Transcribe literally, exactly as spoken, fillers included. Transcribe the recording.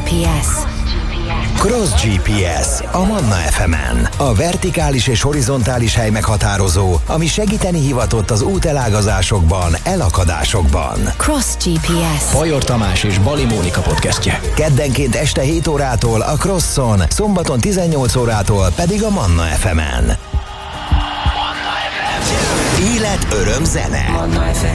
pé es. Cross gé pé es a Manna ef emen. A vertikális és horizontális hely meghatározó, ami segíteni hivatott az útelágazásokban, elakadásokban. Cross gé pé es. Bajor Tamás és Bali Mónika podcastje. Keddenként este hét órától a Crosson, szombaton tizennyolc órától pedig a Manna ef emen. Élet, öröm, zene. Manna ef em.